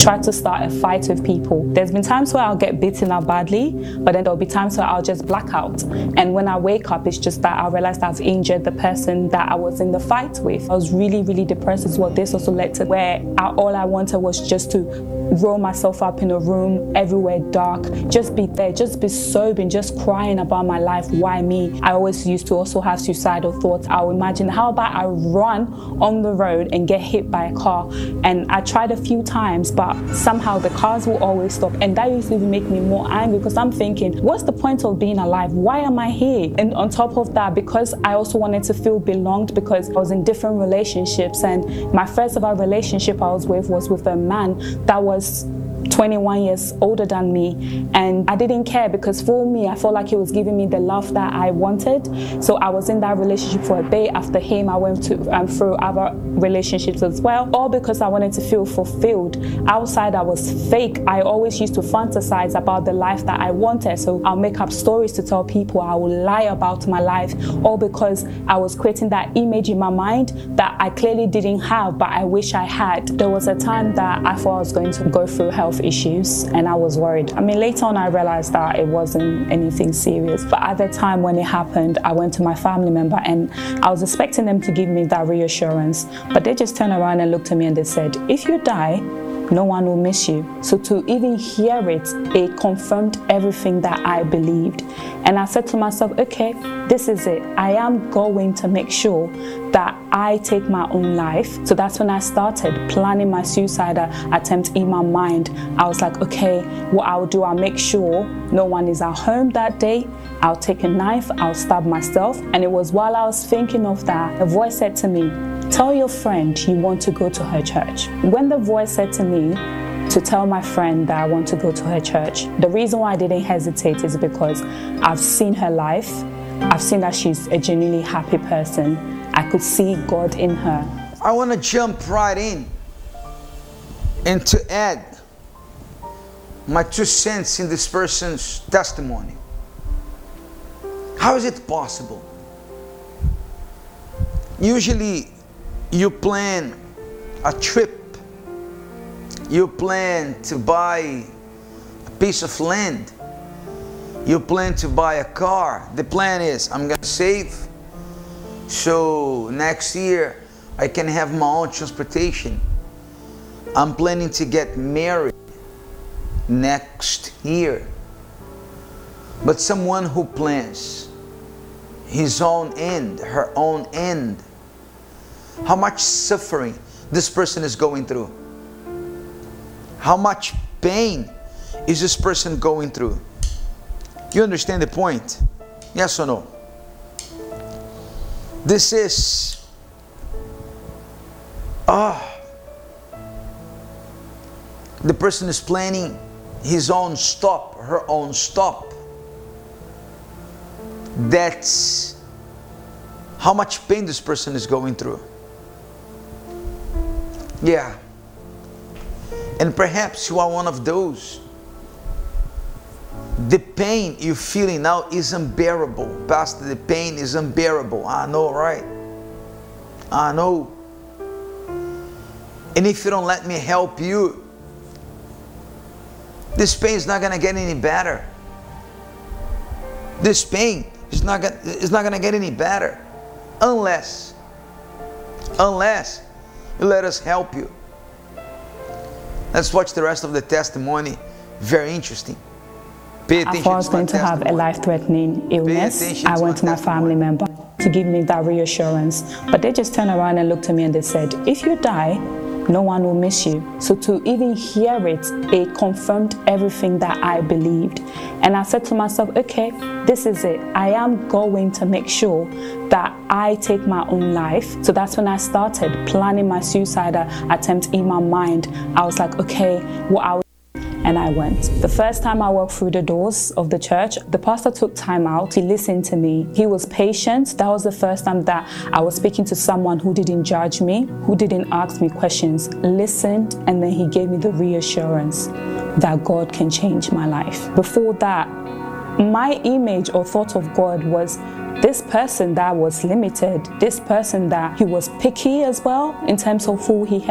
try to start a fight with people. There's been times where I'll get beaten up badly, but then there'll be times where I'll just black out. And when I wake up, it's just that I realize that I've injured the person that I was in the fight with. I was really, really depressed as well. This also led to where all I wanted was just to roll myself up in a room, everywhere dark, just be there, just be sobbing, just crying about my life. Why me? I always used to also have suicidal thoughts. I would imagine, how about I run on the road and get hit by a car? And I tried a few times, but somehow the cars will always stop. And that used to even make me more angry, because I'm thinking, what's the point of being alive? Why am I here? And on top of that, because I also wanted to feel belonged, because I was in different relationships, and my first ever relationship I was with a man that was 21 years older than me, and I didn't care, because for me, I felt like he was giving me the love that I wanted. So I was in that relationship for a bit. After him, I went to through other relationships as well, all because I wanted to feel fulfilled. Outside, I was fake. I always used to fantasize about the life that I wanted. So I'll make up stories to tell people. I will lie about my life, all because I was creating that image in my mind that I clearly didn't have, but I wish I had. There was a time that I thought I was going to go through health issues, and I was worried. I mean, later on I realized that it wasn't anything serious, but at the time when it happened, I went to my family member, and I was expecting them to give me that reassurance, but they just turned around and looked at me and they said, if you die, no one will miss you. So to even hear it confirmed everything that I believed. And I said to myself, okay, this is it. I am going to make sure that I take my own life. So that's when I started planning my suicidal attempt in my mind. I was like, okay, what I'll do, I'll make sure no one is at home that day. I'll take a knife, I'll stab myself. And it was while I was thinking of that, a voice said to me, tell your friend you want to go to her church. When the voice said to me to tell my friend that I want to go to her church, the reason why I didn't hesitate is because I've seen her life. I've seen that she's a genuinely happy person. I could see God in her. I want to jump right in and to add my 2 cents in this person's testimony. How is it possible? Usually you plan a trip, you plan to buy a piece of land, you plan to buy a car. The plan is, I'm gonna save so next year I can have my own transportation. I'm planning to get married next year. But someone who plans his own end, her own end, how much suffering this person is going through, how much pain is this person going through. You understand the point? Yes or no? This is the person is planning his own stop, her own stop. That's how much pain this person is going through. Yeah. And perhaps you are one of those. The pain you're feeling now is unbearable. Pastor, the pain is unbearable. I know, right? I know. And if you don't let me help you, this pain is not going to get any better. This pain is not going to get any better unless you let us help you. Let's watch the rest of the testimony. Very interesting. Pay attention. I thought I was going to have a life-threatening illness. I went to my family member to give me that reassurance, but they just turned around and looked at me and they said, if you die, no one will miss you. So to even hear it confirmed everything that I believed. And I said to myself, okay, this is it. I am going to make sure that I take my own life. So that's when I started planning my suicidal attempt in my mind. I was like, okay, what I and I went. The first time I walked through the doors of the church, the pastor took time out. He listened to me. He was patient. That was the first time that I was speaking to someone who didn't judge me, who didn't ask me questions, listened, and then he gave me the reassurance that God can change my life. Before that, my image or thought of God was this person that was limited, this person that he was picky as well in terms of who he helped.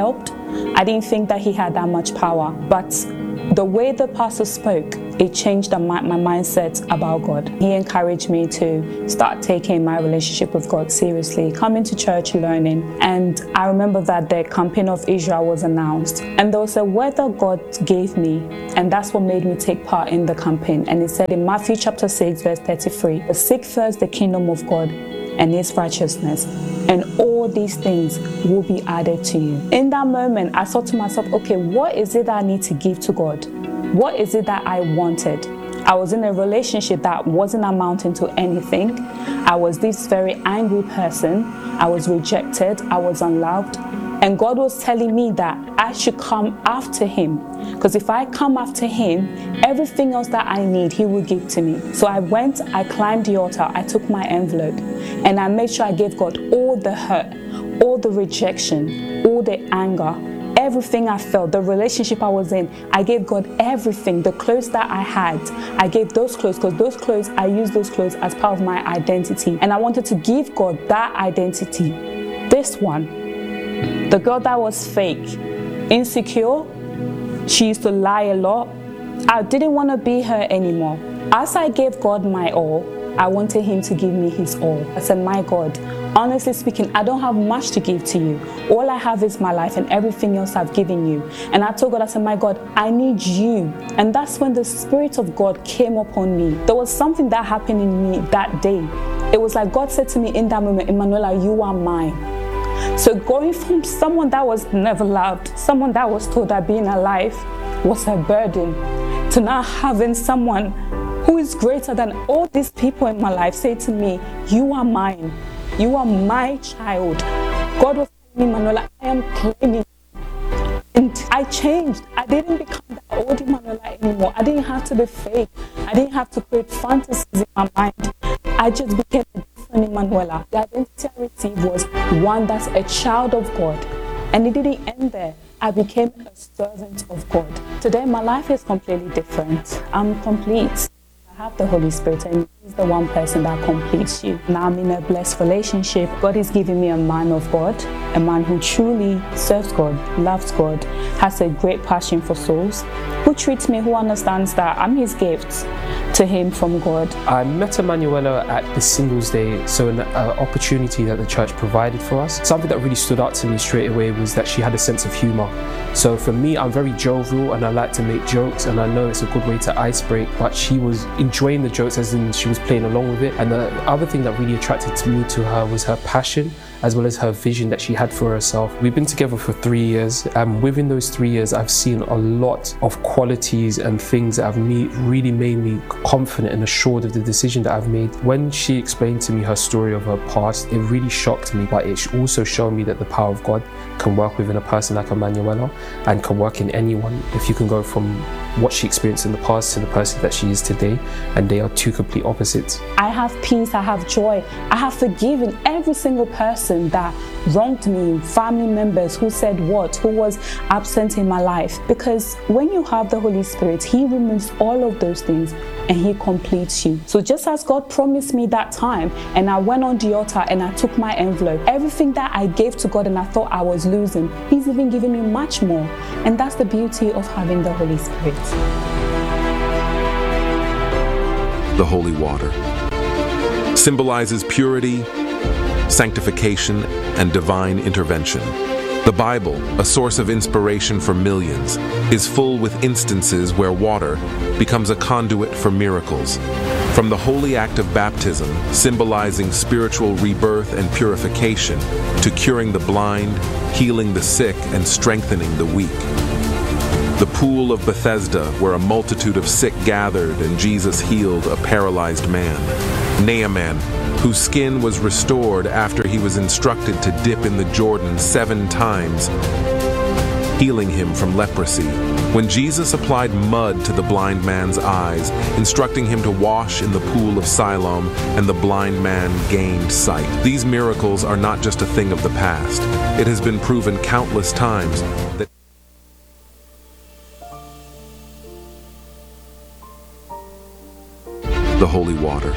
I didn't think that he had that much power. But the way the pastor spoke, it changed my mindset about God. He encouraged me to start taking my relationship with God seriously, coming to church, learning. And I remember that the campaign of Israel was announced. And there was a word that God gave me, and that's what made me take part in the campaign. And it said in Matthew chapter 6, verse 33, "Seek first the kingdom of God and his righteousness, and all these things will be added to you." In that moment, I thought to myself, okay, what is it that I need to give to God? What is it that I wanted? I was in a relationship that wasn't amounting to anything. I was this very angry person. I was rejected. I was unloved. And God was telling me that I should come after him. Because if I come after him, everything else that I need, he will give to me. So I went, I climbed the altar, I took my envelope, and I made sure I gave God all the hurt, all the rejection, all the anger, everything I felt, the relationship I was in. I gave God everything. The clothes that I had, I gave those clothes, because those clothes, I used those clothes as part of my identity. And I wanted to give God that identity. This one, the girl that was fake, insecure, she used to lie a lot. I didn't want to be her anymore. As I gave God my all, I wanted him to give me his all. I said, my God, honestly speaking, I don't have much to give to you. All I have is my life, and everything else I've given you. And I told God, I said, my God, I need you. And that's when the Spirit of God came upon me. There was something that happened in me that day. It was like God said to me in that moment, Emanuela, you are mine. So going from someone that was never loved, someone that was told that being alive was a burden, to now having someone who is greater than all these people in my life say to me, you are mine. You are my child. God was telling me, Emanuela, I am claiming. And I changed. I didn't become that old Emanuela anymore. I didn't have to be fake. I didn't have to create fantasies in my mind. I just became a different Emanuela. The identity I received was one that's a child of God. And it didn't end there. I became a servant of God. Today, my life is completely different. I'm complete. I have the Holy Spirit, and he's the one person that completes you. Now I'm in a blessed relationship. God is giving me a man of God, a man who truly serves God, loves God, has a great passion for souls, who treats me, who understands that I'm his gift to him from God. I met Emanuela at the Singles Day, so an opportunity that the church provided for us. Something that really stood out to me straight away was that she had a sense of humor. So for me, I'm very jovial and I like to make jokes, and I know it's a good way to ice break, but she was enjoying the jokes, as in she was playing along with it. And the other thing that really attracted me to her was her passion, as well as her vision that she had for herself. We've been together for 3 years, and within those 3 years, I've seen a lot of qualities and things that have really made me confident and assured of the decision that I've made. When she explained to me her story of her past, it really shocked me, but it also showed me that the power of God can work within a person like Emanuela, and can work in anyone if you can go from what she experienced in the past to the person that she is today, and they are two complete opposites. I have peace, I have joy, I have forgiven every single person that wronged me, family members who said what, who was absent in my life. Because when you have the Holy Spirit, he removes all of those things and he completes you. So just as God promised me that time, and I went on the altar and I took my envelope, everything that I gave to God and I thought I was losing, he's even giving me much more. And that's the beauty of having the Holy Spirit. The holy water symbolizes purity, sanctification, and divine intervention. The Bible, a source of inspiration for millions, is full with instances where water becomes a conduit for miracles. From the holy act of baptism, symbolizing spiritual rebirth and purification, to curing the blind, healing the sick, and strengthening the weak. The pool of Bethesda, where a multitude of sick gathered and Jesus healed a paralyzed man. Naaman, whose skin was restored after he was instructed to dip in the Jordan 7 times, healing him from leprosy. When Jesus applied mud to the blind man's eyes, instructing him to wash in the pool of Siloam, and the blind man gained sight. These miracles are not just a thing of the past. It has been proven countless times that the holy water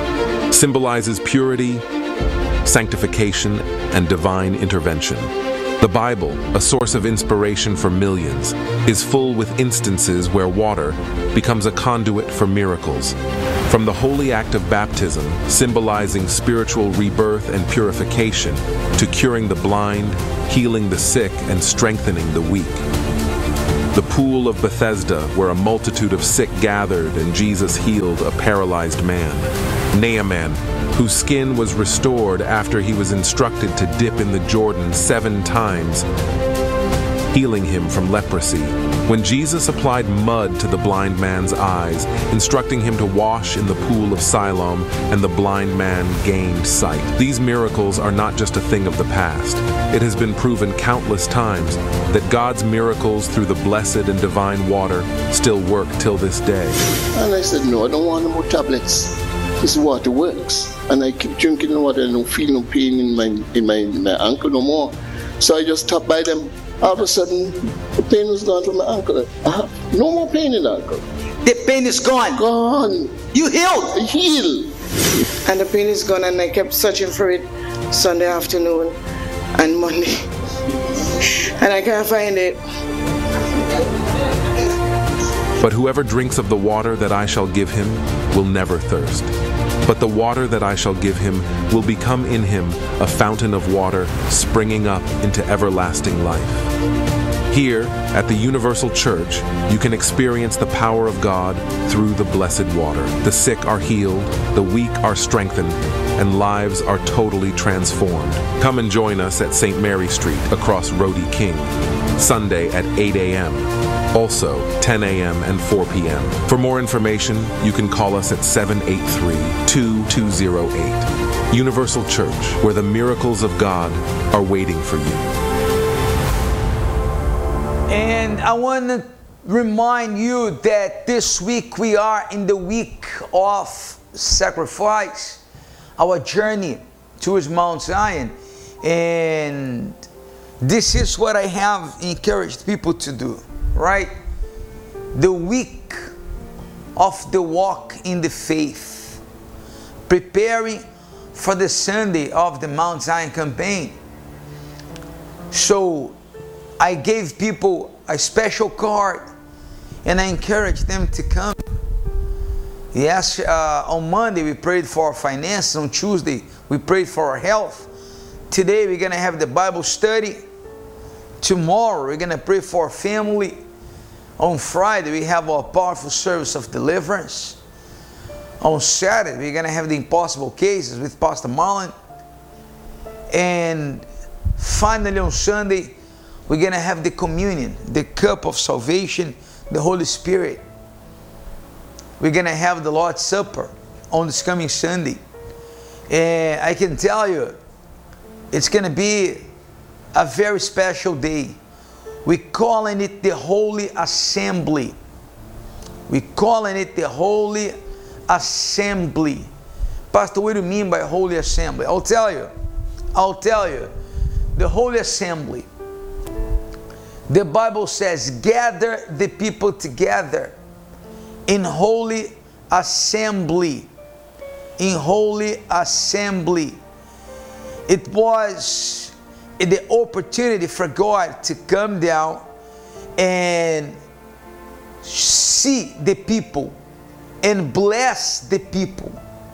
symbolizes purity, sanctification, and divine intervention. The Bible, a source of inspiration for millions, is full with instances where water becomes a conduit for miracles. From the holy act of baptism, symbolizing spiritual rebirth and purification, to curing the blind, healing the sick, and strengthening the weak. The pool of Bethesda, where a multitude of sick gathered and Jesus healed a paralyzed man. Naaman, whose skin was restored after he was instructed to dip in the Jordan 7 times, healing him from leprosy. When Jesus applied mud to the blind man's eyes, instructing him to wash in the pool of Siloam, and the blind man gained sight. These miracles are not just a thing of the past. It has been proven countless times that God's miracles through the blessed and divine water still work till this day. And I said, no, I don't want no more tablets. This water works. And I keep drinking the water and I don't feel no pain in my ankle no more. So I just stopped by them. All of a sudden, the pain was gone from my ankle. I have no more pain in the ankle. The pain is gone. Gone. You healed. I healed. And the pain is gone, and I kept searching for it Sunday afternoon and Monday. And I can't find it. But whoever drinks of the water that I shall give him will never thirst. But the water that I shall give him will become in him a fountain of water springing up into everlasting life. Here, at the Universal Church, you can experience the power of God through the blessed water. The sick are healed, the weak are strengthened, and lives are totally transformed. Come and join us at St. Mary Street across Rhodey King, Sunday at 8 a.m., also 10 a.m. and 4 p.m. For more information, you can call us at 783-2208. Universal Church, where the miracles of God are waiting for you. And I want to remind you that this week we are in the week of sacrifice, our journey towards Mount Zion. And this is what I have encouraged people to do, right? The week of the walk in the faith, preparing for the Sunday of the Mount Zion campaign. So I gave people a special card and I encouraged them to come. Yes, on Monday we prayed for our finances. On Tuesday we prayed for our health. Today we're going to have the Bible study. Tomorrow we're going to pray for our family. On Friday we have our powerful service of deliverance. On Saturday we're going to have the impossible cases with Pastor Marlon. And finally on Sunday we're going to have the communion, the cup of salvation, the Holy Spirit. We're going to have the Lord's Supper on this coming Sunday. And I can tell you, it's going to be a very special day. We're calling it the Holy Assembly. We're calling it the Holy Assembly. Pastor, what do you mean by Holy Assembly? I'll tell you. The Holy Assembly. The Bible says, gather the people together in holy assembly. In holy assembly. It was the opportunity for God to come down and see the people and bless the people.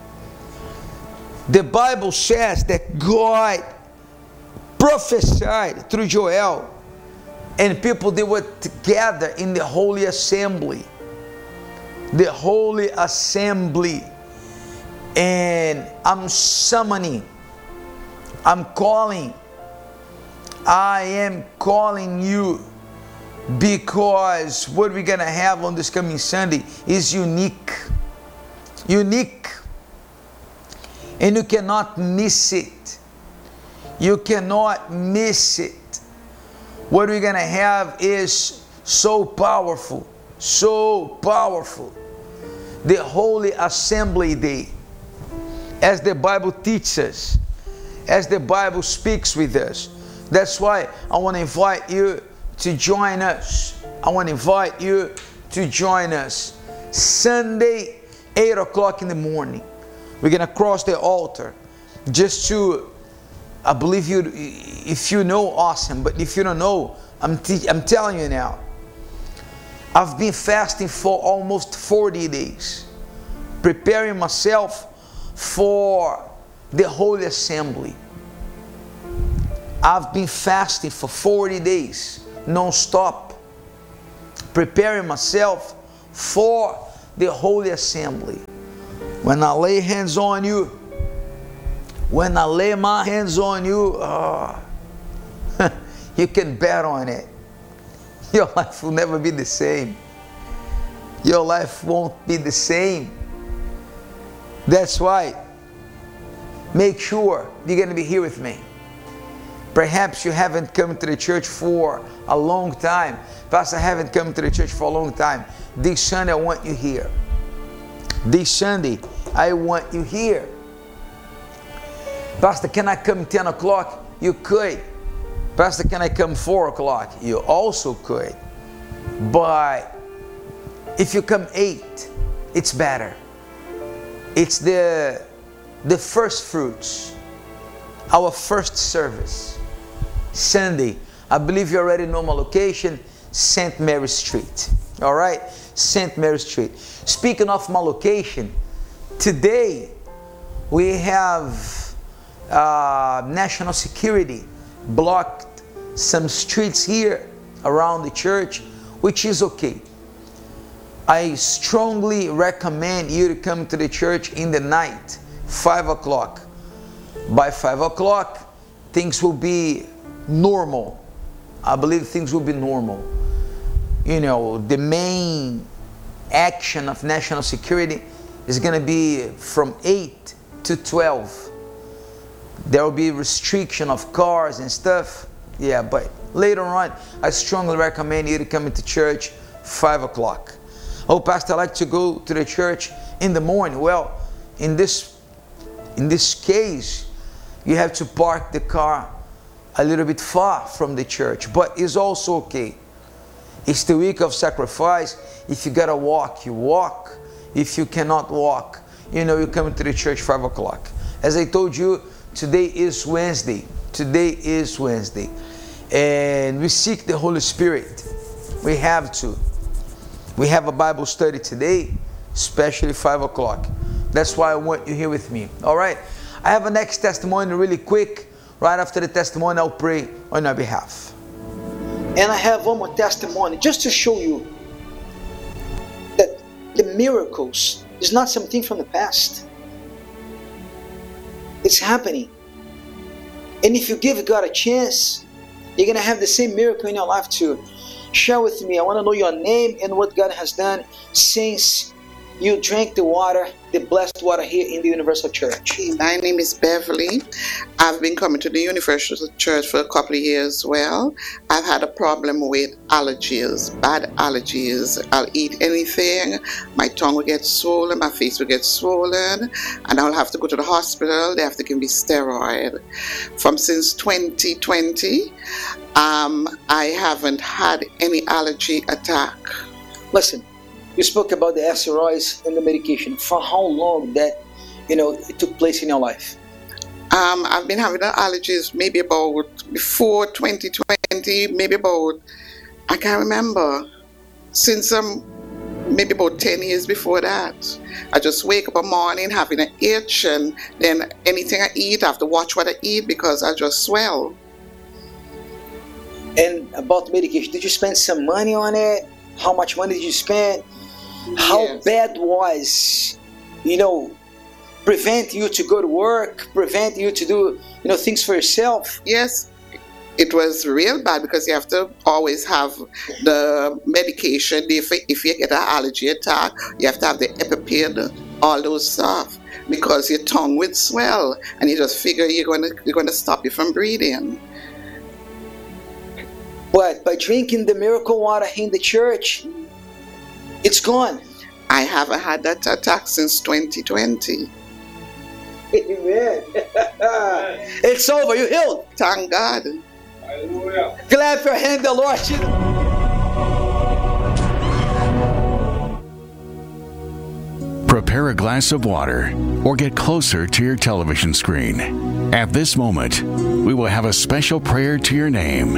The Bible says that God prophesied through Joel, and people, they were together in the holy assembly. The holy assembly. And I'm summoning, I'm calling, I am calling you, because what we're going to have on this coming Sunday is unique. Unique. And you cannot miss it. You cannot miss it. What we're going to have is so powerful. So powerful. The Holy Assembly Day. As the Bible teaches us. As the Bible speaks with us. That's why I want to invite you to join us. I want to invite you to join us. Sunday, 8 o'clock in the morning. We're going to cross the altar just to I believe you, if you know, awesome. But if you don't know, I'm telling you now. I've been fasting for almost 40 days, preparing myself for the Holy Assembly. I've been fasting for 40 days, non-stop, preparing myself for the Holy Assembly. When I lay hands on you, when I lay my hands on you, you can bet on it. Your life will never be the same. Your life won't be the same. That's why, make sure you're going to be here with me. Perhaps you haven't come to the church for a long time. Pastor, I haven't come to the church for a long time. This Sunday, I want you here. This Sunday, I want you here. Pastor, can I come 10 o'clock? You could. Pastor, can I come 4 o'clock? You also could. But if you come 8, it's better. It's the first fruits, our first service. Sunday, I believe you already know my location, St. Mary Street. All right? St. Mary Street. Speaking of my location, today we have national security blocked some streets here around the church, which is okay. I strongly recommend you to come to the church in the night, 5 o'clock. By 5 o'clock, things will be normal. I believe things will be normal. You know, the main action of national security is going to be from 8 to 12. There will be restriction of cars and stuff. Yeah, but later on, I strongly recommend you to come into church 5 o'clock. Oh, Pastor, I like to go to the church in the morning. Well, in this case, you have to park the car a little bit far from the church, but it's also okay. It's the week of sacrifice. If you gotta walk, you walk. If you cannot walk, you come to the church 5 o'clock. As I told you, today is Wednesday. Today is Wednesday. And we seek the Holy Spirit. We have to. We have a Bible study today, especially 5 o'clock. That's why I want you here with me. All right. I have a next testimony really quick. Right after the testimony, I'll pray on your behalf. And I have one more testimony just to show you that the miracles is not something from the past. It's happening. And if you give God a chance, you're going to have the same miracle in your life too. Share with me. I want to know your name and what God has done since you drank the water, the blessed water here in the Universal Church. My name is Beverly. I've been coming to the Universal Church for a couple of years as well. I've had a problem with allergies, bad allergies. I'll eat anything, my tongue will get swollen, my face will get swollen, and I'll have to go to the hospital. They have to give me steroid. Since 2020, I haven't had any allergy attack. Listen. You spoke about the steroids and the medication. For how long that, it took place in your life? I've been having allergies maybe about before 2020, maybe about, I can't remember, since maybe about 10 years before that. I just wake up in the morning having an itch, and then anything I eat, I have to watch what I eat because I just swell. And about medication, did you spend some money on it? How much money did you spend? How bad was, prevent you to go to work, prevent you to do, things for yourself? Yes, it was real bad because you have to always have the medication. If you get an allergy attack, you have to have the EpiPen, all those stuff, because your tongue would swell, and you just figure you're going to stop you from breathing. But by drinking the miracle water in the church, it's gone. I haven't had that attack since 2020. Amen. It's over. You're healed. Thank God. Hallelujah. Clap your hand, the Lord. Prepare a glass of water or get closer to your television screen. At this moment, we will have a special prayer to your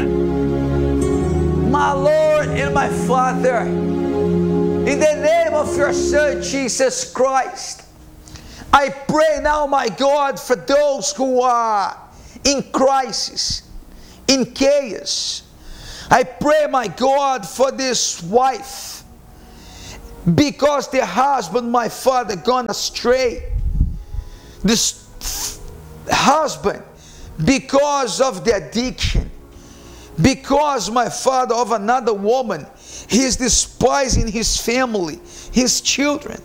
name. My Lord and my Father, in the name of your Son, Jesus Christ, I pray now, my God, for those who are in crisis, in chaos. I pray, my God, for this wife, because their husband, my Father, gone astray. This husband, because of the addiction, because, my Father, of another woman, he is despising his family, his children.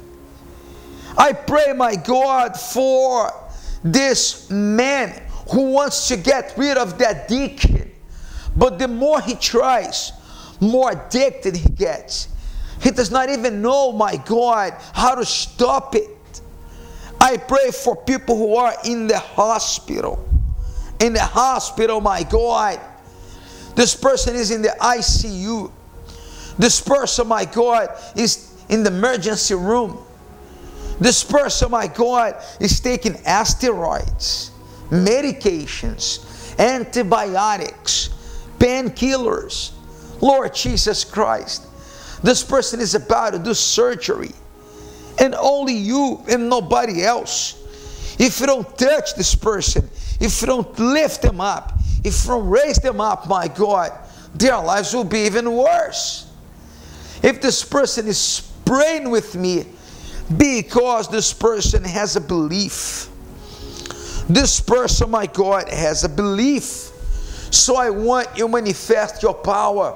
I pray, my God, for this man who wants to get rid of the addiction, but the more he tries, more addicted he gets. He does not even know, my God, how to stop it. I pray for people who are in the hospital. In the hospital, my God. This person is in the ICU. This person, my God, is in the emergency room. This person, my God, is taking steroids, medications, antibiotics, painkillers. Lord Jesus Christ, this person is about to do surgery, and only you and nobody else. If you don't touch this person, if you don't lift them up, if you don't raise them up, my God, their lives will be even worse. If this person is praying with me, because this person has a belief. This person, my God, has a belief. So I want you to manifest your power.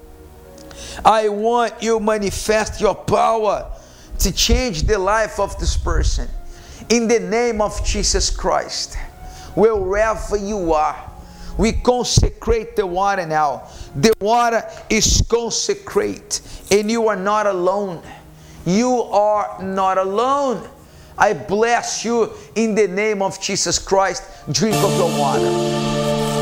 I want you to manifest your power to change the life of this person. In the name of Jesus Christ, wherever you are, we consecrate the water now. The water is consecrate, and you are not alone. You are not alone. I bless you in the name of Jesus Christ. Drink of the water.